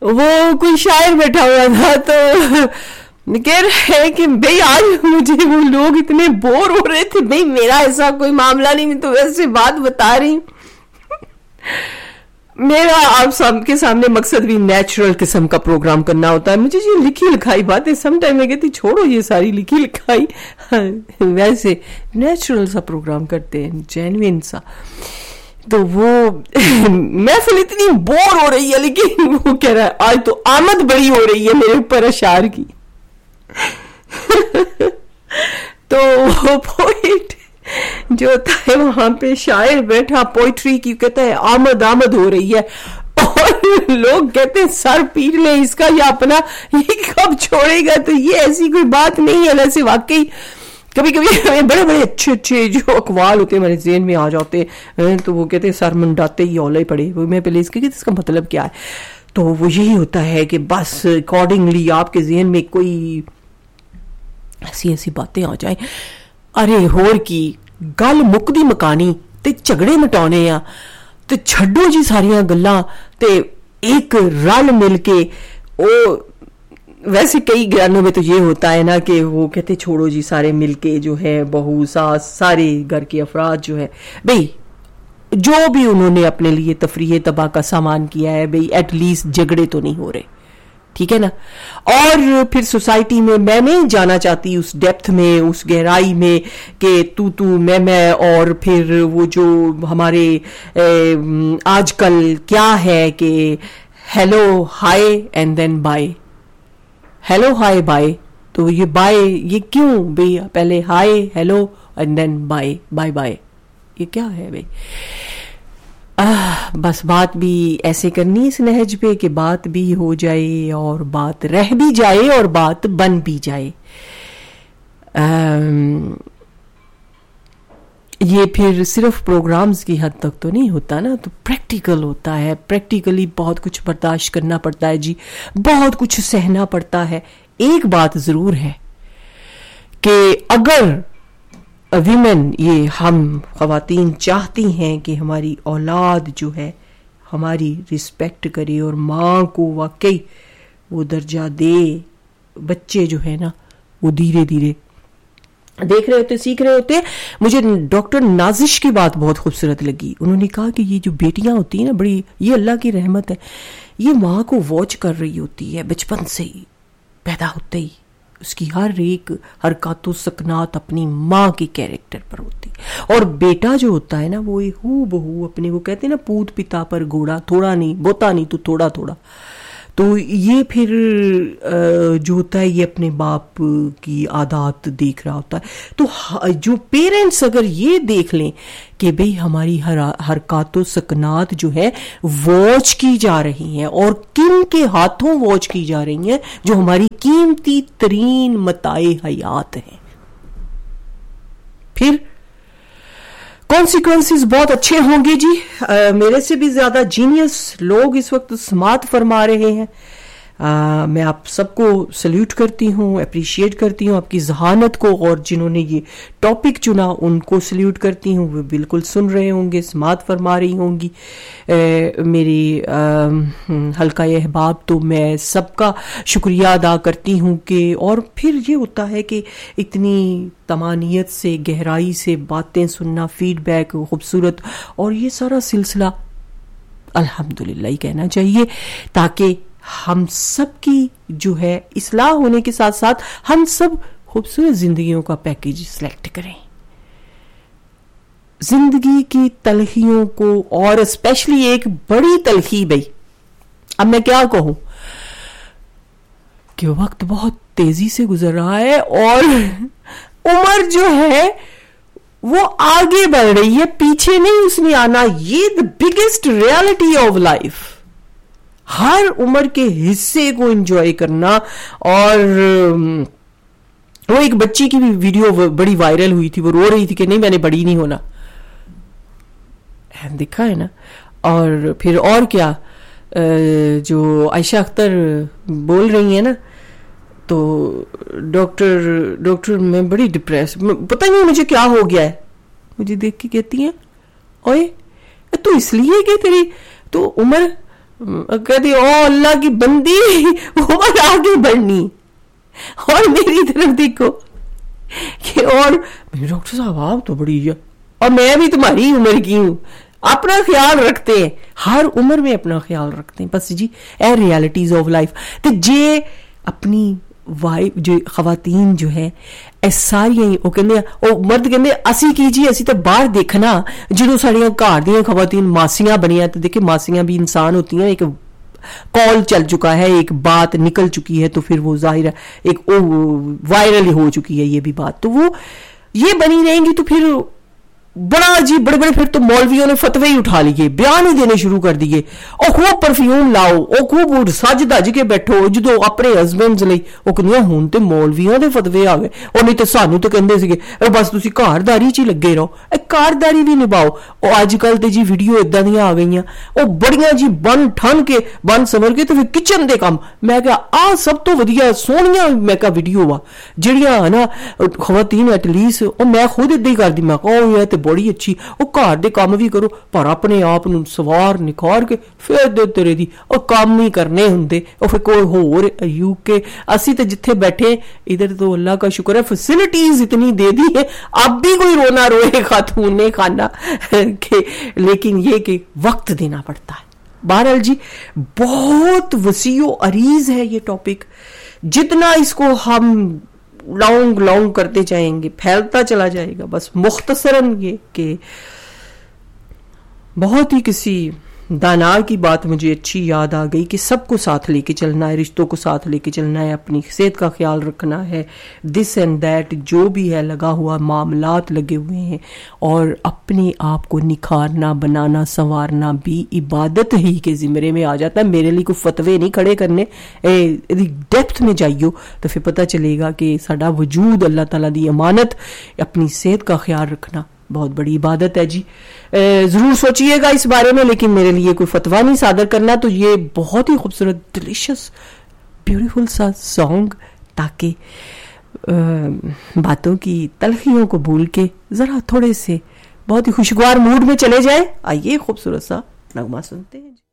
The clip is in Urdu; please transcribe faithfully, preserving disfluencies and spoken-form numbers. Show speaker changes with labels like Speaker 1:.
Speaker 1: وہ کوئی شاعر بیٹھا ہوا تھا تو کہہ رہے ہیں کہ بھئی آج مجھے وہ لوگ اتنے بور ہو رہے تھے. بھئی میرا ایسا کوئی معاملہ نہیں, میں تو ویسے بات بتا رہی ہوں. میرا آپ سب کے سامنے مقصد بھی نیچرل قسم کا پروگرام کرنا ہوتا ہے. مجھے یہ لکھی لکھائی باتیں سم ٹائم میں کہتی چھوڑو یہ ساری لکھی لکھائی, ویسے نیچرل سا پروگرام کرتے ہیں, جینوین سا. تو وہ محفل اتنی بور ہو رہی ہے, لیکن وہ کہہ رہا ہے آج تو آمد بڑی ہو رہی ہے میرے اوپر اشعار کی. تو وہ پوئٹ جو ہوتا ہے وہاں پہ شاعر بیٹھا پوئٹری کی, کہتا ہے آمد آمد ہو رہی ہے, اور لوگ کہتے ہیں سر پیٹ لیں اس کا, یا اپنا یہ کب چھوڑے گا. تو یہ ایسی کوئی بات نہیں ہے. ویسے واقعی کبھی کبھی بڑے بڑے اچھے اچھے جو اقوال ہوتے ہیں ہمارے ذہن میں آ جاتے ہیں, تو وہ کہتے ہیں سر منڈاتے ہی اولے پڑے. وہ میں پہلے اس کے اس کا مطلب کیا ہے, تو وہ یہی ہوتا ہے کہ بس اکارڈنگلی آپ کے ذہن میں کوئی ایسی ایسی باتیں آ جائیں, ارے ہور کی گل مکدی مکانی تے جھگڑے مٹانے آ, تے چھڈو جی ساریاں گلاں تے ایک رل مل کے. او ویسے کئی گانوں میں تو یہ ہوتا ہے نا کہ وہ کہتے چھوڑو جی سارے مل کے جو ہے بہو ساس سارے گھر کے افراد جو ہے بھئی جو بھی انہوں نے اپنے لیے تفریح تباہ کا سامان کیا ہے, بھئی ایٹ لیسٹ جھگڑے تو نہیں ہو رہے, ٹھیک ہے نا. اور پھر سوسائٹی میں میں نہیں جانا چاہتی اس ڈیپتھ میں, اس گہرائی میں کہ تو تو میں میں, اور پھر وہ جو ہمارے آج کل کیا ہے کہ hello hi and then bye, hello hi bye. تو یہ بائے یہ کیوں بھئی, پہلے hi hello and then bye bye bye, یہ کیا ہے بھئی. آہ بس بات بھی ایسے کرنی اس نہج پہ کہ بات بھی ہو جائے اور بات رہ بھی جائے اور بات بن بھی جائے. یہ پھر صرف پروگرامز کی حد تک تو نہیں ہوتا نا, تو پریکٹیکل ہوتا ہے. پریکٹیکلی بہت کچھ برداشت کرنا پڑتا ہے جی, بہت کچھ سہنا پڑتا ہے. ایک بات ضرور ہے کہ اگر ویمن, یہ ہم خواتین چاہتی ہیں کہ ہماری اولاد جو ہے ہماری رسپیکٹ کرے اور ماں کو واقعی وہ درجہ دے, بچے جو ہے نا وہ دھیرے دھیرے دیکھ رہے ہوتے, سیکھ رہے ہوتے. مجھے ڈاکٹر نازش کی بات بہت خوبصورت لگی. انہوں نے کہا کہ یہ جو بیٹیاں ہوتی ہیں نا, بڑی یہ اللہ کی رحمت ہے, یہ ماں کو واچ کر رہی ہوتی ہے بچپن سے ہی, پیدا ہوتے ہی اس کی ہر ایک حرکات و سکنات اپنی ماں کے کیریکٹر پر ہوتی. اور بیٹا جو ہوتا ہے نا وہ ہو بہو اپنے, وہ کہتے ہیں نا پوت پتا پر گھوڑا, تھوڑا نہیں بوتا نہیں تو تھوڑا تھوڑا. تو یہ پھر جو ہوتا ہے یہ اپنے باپ کی عادات دیکھ رہا ہوتا ہے. تو جو پیرنٹس اگر یہ دیکھ لیں کہ بھئی ہماری حرکات و سکنات جو ہے واچ کی جا رہی ہیں, اور کن کے ہاتھوں واچ کی جا رہی ہیں, جو ہماری قیمتی ترین متاع حیات ہیں, پھر کانسیکوینسز بہت اچھے ہوں گے جی. آ, میرے سے بھی زیادہ جینیس لوگ اس وقت سماعت فرما رہے ہیں. آ, میں آپ سب کو سلیوٹ کرتی ہوں, اپریشیٹ کرتی ہوں آپ کی ذہانت کو, اور جنہوں نے یہ ٹاپک چنا ان کو سلیوٹ کرتی ہوں. وہ بالکل سن رہے ہوں گے, سماعت فرما رہی ہوں گی. اے, میری حلقہ احباب تو میں سب کا شکریہ ادا کرتی ہوں کہ, اور پھر یہ ہوتا ہے کہ اتنی تمانیت سے گہرائی سے باتیں سننا, فیڈ بیک خوبصورت, اور یہ سارا سلسلہ الحمدللہ ہی کہنا چاہیے, تاکہ ہم سب کی جو ہے اصلاح ہونے کے ساتھ ساتھ ہم سب خوبصورت زندگیوں کا پیکیج سلیکٹ کریں. زندگی کی تلخیوں کو, اور اسپیشلی ایک بڑی تلخی, بھئی اب میں کیا کہوں کہ وقت بہت تیزی سے گزر رہا ہے, اور عمر جو ہے وہ آگے بڑھ رہی ہے, پیچھے نہیں اس نے آنا. یہ the biggest reality of life. ہر عمر کے حصے کو انجوائے کرنا. اور وہ ایک بچی کی بھی ویڈیو بڑی وائرل ہوئی تھی, وہ رو رہی تھی کہ نہیں میں نے بڑی نہیں ہونا, دیکھا ہے نا. اور پھر اور کیا, جو عائشہ اختر بول رہی ہیں نا, تو ڈاکٹر ڈاکٹر میں بڑی ڈپریس, پتہ نہیں مجھے کیا ہو گیا ہے. مجھے دیکھ کے کہتی ہیں اوئے تو اس لیے کہ تیری تو عمر کہتی او اللہ کی بندی عمر آگے بڑھنی, اور میری طرف دیکھو کہ اور ڈاکٹر صاحب آپ تو بڑی ہے اور میں بھی تمہاری عمر کی ہوں, اپنا خیال رکھتے ہیں, ہر عمر میں اپنا خیال رکھتے ہیں بس جی, اے ریالٹیز آف لائف. تو جے اپنی وائف جو خواتین جو ہے اے ساری وہ کہندے او مرد کہندے اسی کی جی اسی تو باہر دیکھنا جدوں ساڈیاں گھر دیاں خواتین ماسیاں بنیاں تو دیکھے ماسیاں بھی انسان ہوتی ہیں, ایک کال چل چکا ہے, ایک بات نکل چکی ہے تو پھر وہ ظاہر ہے ایک وائرل ہو چکی ہے یہ بھی بات, تو وہ یہ بنی رہیں گی تو پھر بڑا جی بڑے بڑے پھر تو مولویوں نے فتوے ہی اٹھا لیے, بیان ہی دینے شروع کر دیے, او خوب پرفیوم لاؤ, او خوب سج دج کے بیٹھو, جدو اپنے ہسبینڈز لئی او کہندیاں ہن تے مولویوں دے فتوے آ گئے, او نہیں تے سانو تے کہندے سیگے بس تسی گھرداری چ لگے رہو, اے گھرداری بھی نبھاؤ. او اج کل تے جی ویڈیو اداں دیاں آ گئیاں, او بڑیاں جی بن ٹھن کے بن سمر کے تے پھر کچن دے کام, میں کہا آ سب تو ودیا سونیاں میں کہا ویڈیو وا جڑیاں نا خواتین ایٹ لیسٹ, او میں خود اداں ہی کردی, میں کہا او یہ تے بڑی اچھی, وہ گھر دے کام بھی کرو پر اپنے آپ نو سوار نکھار کے پھر دے تیرے دی اور کام ہی کرنے ہوندے, اور پھر کوئی ہور یو کے اسی تے جتھے بیٹھے ادھر تو اللہ کا شکر ہے فیسلٹیز اتنی دے دی ہے, اب بھی کوئی رونا روئے خاتون نے کھانا کہ, لیکن یہ کہ وقت دینا پڑتا ہے. بہرحال جی بہت وسیع و عریض ہے یہ ٹاپک, جتنا اس کو ہم لانگ لانگ کرتے جائیں گے پھیلتا چلا جائے گا. بس مختصراً یہ کہ بہت ہی کسی دانا کی بات مجھے اچھی یاد آ گئی کہ سب کو ساتھ لے کے چلنا ہے, رشتوں کو ساتھ لے کے چلنا ہے, اپنی صحت کا خیال رکھنا ہے, دس اینڈ دیٹ جو بھی ہے لگا ہوا معاملات لگے ہوئے ہیں, اور اپنے آپ کو نکھارنا بنانا سنوارنا بھی عبادت ہی کے زمرے میں آ جاتا ہے. میرے لیے کوئی فتوے نہیں کھڑے کرنے, ڈیپتھ میں جائیو تو پھر پتہ چلے گا کہ ساڈا وجود اللہ تعالیٰ دی امانت, اپنی صحت کا خیال رکھنا بہت بڑی عبادت ہے جی. ضرور سوچئے گا اس بارے میں, لیکن میرے لیے کوئی فتویٰ نہیں صادر کرنا. تو یہ بہت ہی خوبصورت ڈیلیشس بیوٹیفل سا سانگ, تاکہ باتوں کی تلخیوں کو بھول کے ذرا تھوڑے سے بہت ہی خوشگوار موڈ میں چلے جائیں. آئیے خوبصورت سا نغمہ سنتے ہیں.